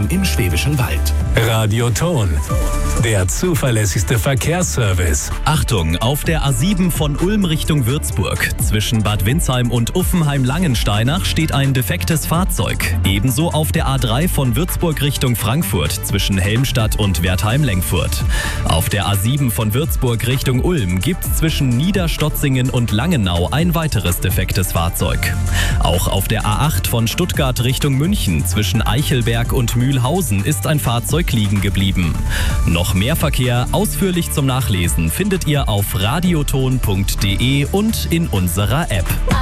mitten im Schwäbischen Wald. Radioton, der zuverlässigste Verkehrsservice. Achtung, auf der A7 von Ulm Richtung Würzburg. Zwischen Bad Windsheim und Uffenheim-Langensteinach steht ein defektes Fahrzeug. Ebenso auf der A3 von Würzburg Richtung Frankfurt zwischen Helmstadt und Wertheim-Lengfurt. Auf der A7 von Würzburg Richtung Ulm gibt's zwischen Niederstotzingen und Langenau ein weiteres defektes Fahrzeug. Auch auf der A8 von Stuttgart Richtung München zwischen Eichelberg und Mühlhausen ist ein Fahrzeug liegen geblieben. Noch mehr Verkehr ausführlich zum Nachlesen findet ihr auf radioton.de und in unserer App.